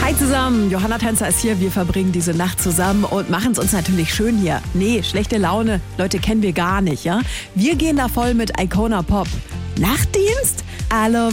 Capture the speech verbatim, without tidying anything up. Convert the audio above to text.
Hi zusammen, Johanna Tänzer ist hier. Wir verbringen diese Nacht zusammen und machen es uns natürlich schön hier. Nee, schlechte Laune, Leute, kennen wir gar nicht, ja? Wir gehen da voll mit Icona Pop. Nachtdienst? Hallo.